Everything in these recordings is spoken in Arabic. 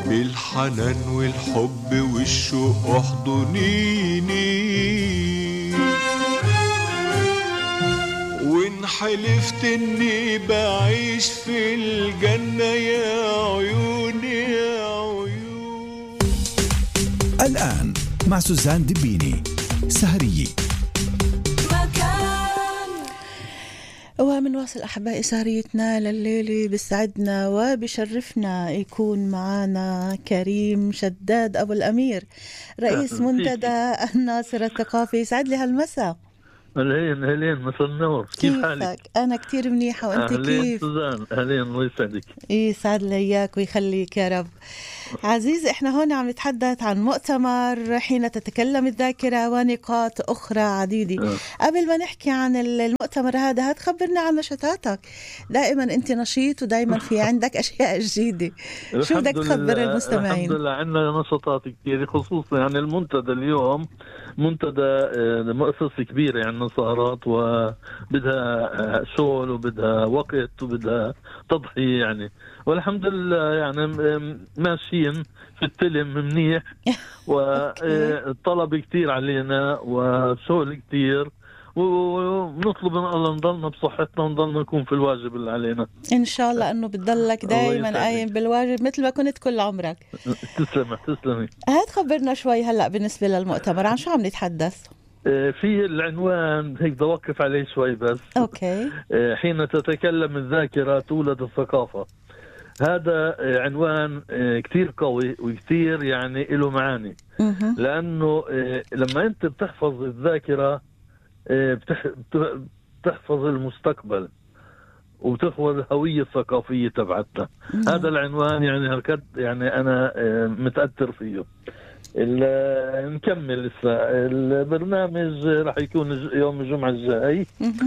بالحنان والحب والشوق احضنيني، وإن حلفت إني بعيش في الجنة يا عيوني يا عيون. الآن مع سوزان دبيني سهرية. ومن واصل أحبائي سهريتنا لليلة، بيسعدنا وبشرفنا يكون معنا كريم شداد أبو الأمير، رئيس منتدى الناصر الثقافي. يسعد لي هالمساء. أهلين مساء النور، كيف حالك؟ أنا كتير منيحة، وأنت كيف؟ أهلين سوزان، أهلين، الله يسعدك. يسعد لي إياك ويخليك يا رب. عزيزي، إحنا هون عم نتحدث عن مؤتمر حين تتكلم الذاكرة ونقاط أخرى عديدة. قبل ما نحكي عن المؤتمر هذا، هتخبرنا عن نشاطاتك. دائما أنت نشيط ودائما في عندك أشياء جديدة. شو بدك تخبر المستمعين؟ الحمد لله عندنا نشاطات كثير، خصوصا يعني المنتدى اليوم منتدى مؤسسة كبيرة، يعني سهرات وبدها شغل وبدها وقت وبدها تضحية يعني، والحمد لله يعني ماشيين في التلم منيح والطلب كتير علينا وشغل كتير، ونطلب من الله نضلنا بصحتنا ونضلنا نكون في الواجب اللي علينا إن شاء الله، أنه بتضلك دائما قايم بالواجب مثل ما كنت كل عمرك. تسلمي. هات خبرنا شوي هلأ بالنسبة للمؤتمر، عن شو عم نتحدث؟ في العنوان هيك بدي أوقف عليه شوي بس. أوكي. حين تتكلم الذاكرة تولد الثقافة. هذا عنوان كتير قوي وكتير يعني له معاني، لأنه لما أنت بتحفظ الذاكرة بتحفظ المستقبل وبتحفظ الهوية الثقافية تبعتنا. هذا العنوان يعني هالقد يعني أنا متأثر فيه. نكمل لسه البرنامج راح يكون يوم الجمعة الجاي.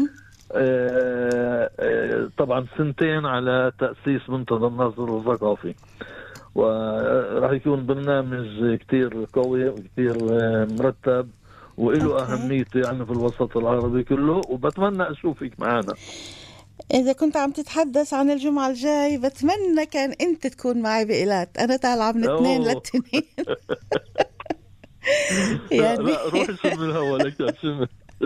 طبعا 2 على تأسيس منتدى الناصر الثقافي، وراح يكون برنامج كتير قوي وكتير مرتب وإله أهميته يعني في الوسط العربي كله، وبتمنى أشوفك معنا. إذا كنت عم تتحدث عن الجمعة الجاي، بتمنى كان أنت تكون معي بإيلات. أنا طالعة من 2 ل2 يعني لا روحي شم الهوا لك شم.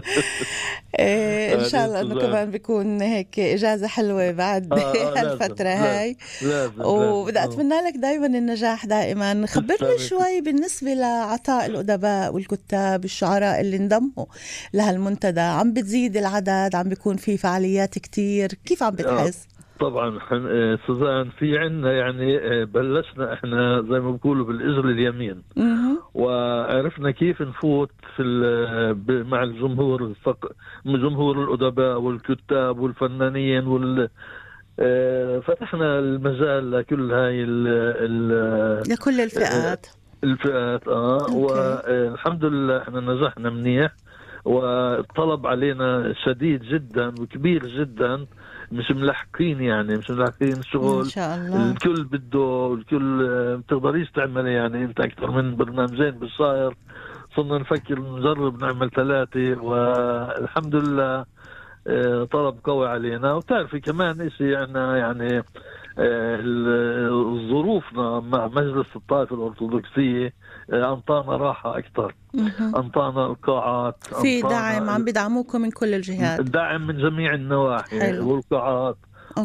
إن شاء الله إنه كمان بيكون هيك إجازة حلوة بعد هالفترة هاي. وبدي أتمنى لك دايما النجاح دائما. خبرني شوي بالنسبة لعطاء الأدباء والكتاب الشعراء اللي انضموا لهالمنتدى. عم بتزيد العدد، عم بيكون في فعاليات كتير، كيف عم بتحس؟ طبعا سوزان في عنا يعني بلشنا احنا زي ما بقولوا بالإجر اليمين، وعرفنا كيف نفوت في مع الجمهور، جمهور الأدباء والكتاب والفنانين فتحنا المجال لكل هاي لكل الفئات. والحمد لله احنا نجحنا منيح، والطلب علينا شديد جدا وكبير جدا، مش ملحقين يعني مش ملحقين الشغل إن شاء الله. الكل بده، الكل بتقدريش تعمل يعني انت اكثر من برنامجين بالشهر، صرنا نفكر نجرب نعمل 3، والحمد لله طلب قوي علينا. وتعرفي كمان اشي يعني ظروفنا مع مجلس الطائفة الأرثوذكسية أنطانا راحة أكثر، أنطانا القاعات، في دعم، عم بدعموكم من كل الجهات، الدعم من جميع النواحي والقاعات،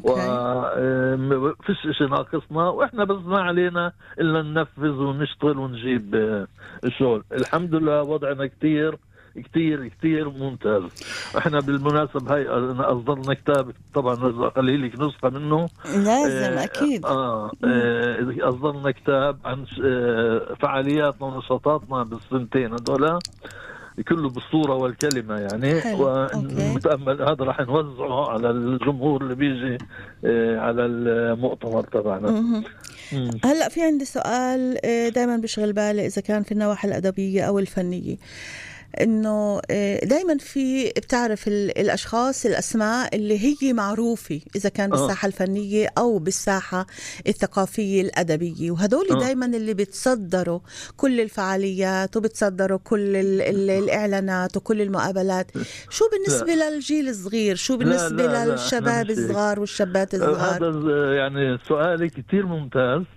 وفيش شيء ناقصنا، وإحنا بس ما علينا إلا ننفذ ونشتغل ونجيب الشغل. الحمد لله وضعنا كتير كتير كتير ممتاز. احنا بالمناسبة هاي اصدرنا كتاب، طبعا اخلي لك نسخة منه لازم اكيد. اصدرنا كتاب عن فعالياتنا ونشاطاتنا بالسنتين هذولا كله بالصورة والكلمة يعني، ونتأمل هذا راح نوزعه على الجمهور اللي بيجي على المؤتمر تبعنا. هلأ في عندي سؤال دايما بيشغل بالي، إذا كان في النواحي الأدبية أو الفنية، إنه دايما في بتعرف الأشخاص الأسماء اللي هي معروفة إذا كان بالساحة الفنية أو بالساحة الثقافية الأدبية، وهدول دايما اللي بتصدروا كل الفعاليات وبتصدروا كل الإعلانات وكل المقابلات. شو بالنسبة للجيل الصغير؟ شو بالنسبة للشباب الصغار والشابات الصغار؟ هذا يعني سؤالي كتير ممتاز،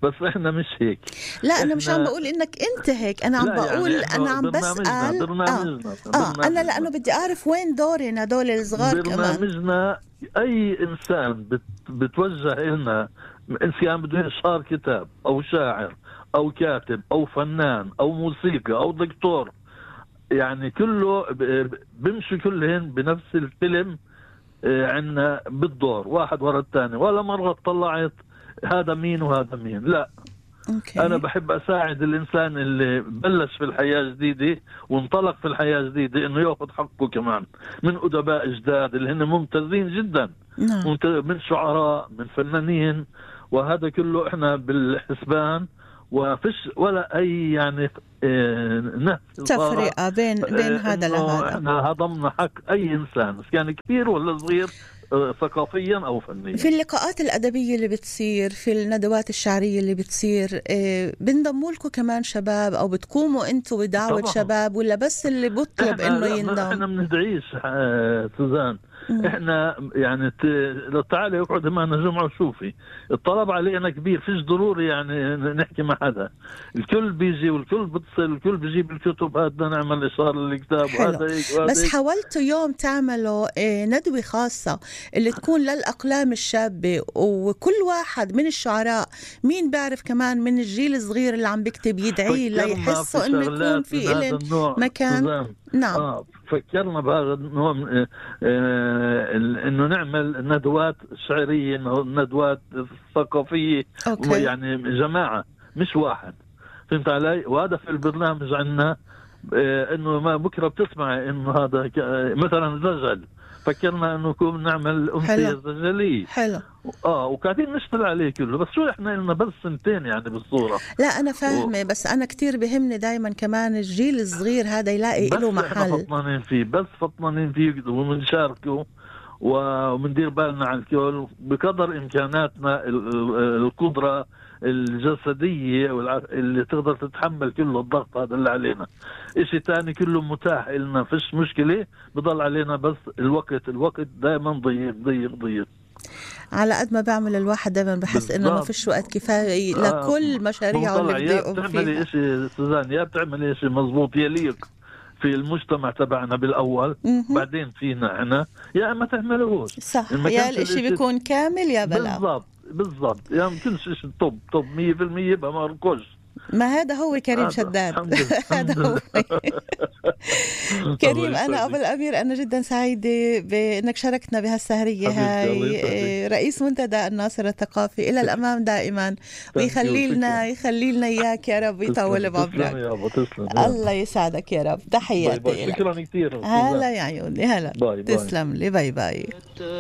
بس احنا مش هيك. لا انا مش عم بقول انك انت هيك، انا عم بقول يعني انا عم بسأل برنامجنا انا لانه بدي اعرف وين دوري هدول الصغار كمان. برنامجنا اي انسان بتوجه لنا، انسان بده ينشر كتاب او شاعر او كاتب او فنان او موسيقى او دكتور، يعني كله بمشي كلهن بنفس الفيلم عنا بالدور واحد ورا الثاني، ولا مرة طلعت هذا مين وهذا مين، لا. أوكي. أنا بحب أساعد الإنسان اللي بلش في الحياة جديدة وانطلق في الحياة جديدة إنه يأخذ حقه كمان من أدباء جداد اللي هن ممتازين جدا. نعم. من شعراء، من فنانين، وهذا كله إحنا بالحسبان، وفيش ولا أي يعني تفرقة بين هذا لهذا. إحنا هضمنا حق أي إنسان كان كبير ولا صغير، ثقافيا أو فنيا. في اللقاءات الأدبية اللي بتصير، في الندوات الشعرية اللي بتصير، بنضموا لكم كمان شباب أو بتقوموا أنتوا بدعوة طبعاً. شباب، ولا بس اللي بطلب إنه ينضم؟ احنا بندعيش سوزان. احنا يعني لو تعالي اقعد معنا جمعة وشوفي الطلب علينا كبير، فيش ضروري يعني نحكي مع حدا، الكل بيجي والكل بتصل، الكل بيجيب الكتب، هذا نعمل إشارة للكتاب وهذا هيك. بس حاولتوا يوم تعملوا ندوة خاصة اللي تكون للأقلام الشابة، وكل واحد من الشعراء مين بعرف كمان من الجيل الصغير اللي عم بيكتب يدعي ليحسوا إنه يكون في إلين مكان. نعم. فكرنا بهذا النوع إنه نعمل ندوات شعرية، ندوات ثقافية. أوكي. يعني جماعة مش واحد، فهمت علي؟ وهذا في البرنامج عندنا إنه ما بكرة بتسمع إنه هذا مثلا زجل، فكرنا إنه نكون نعمل أمسية زجلية. حلو. وقاعدين نشتغل عليه كله، بس شو احنا لنا بس سنتين يعني بالصورة. لا أنا فاهمة، بس أنا كتير بهمني دايما كمان الجيل الصغير هذا يلاقي له محل. بس فطنانين فيه ومنشاركه ومندير بالنا على الكل بقدر إمكاناتنا، القدرة الجسدية اللي تقدر تتحمل كل الضغط هذا اللي علينا. إشي تاني كله متاح لنا، فيش مشكلة، بضل علينا بس الوقت دائما ضيق. على قد ما بعمل الواحد دائما بحس انه ما فيش وقت كفايه لكل مشاريعه اللي بدي اقوم فيها. بتعملي شيء سوزان، يا بتعملي شيء مزبوط يليق في المجتمع تبعنا بالاول، بعدين فينا احنا، يا اما تعملوش صح، يا الاشي بيكون كامل يا بلا. بالضبط يا ممكن شيء طب 100% بقى ما ركوش. ما هذا هو كريم شداد. هذا هو كريم. أنا أبو الأمير، أنا جدا سعيدة بأنك شاركتنا بهالسهرية هاي. رئيس منتدى الناصر الثقافي، إلى الأمام دائما، ويخلي لنا إياك يا رب، ويطول بعمرك. الله يسعدك يا رب. تحياتي. شكرا كثير. هلا يا عيوني، هلا. تسلم لي. باي باي.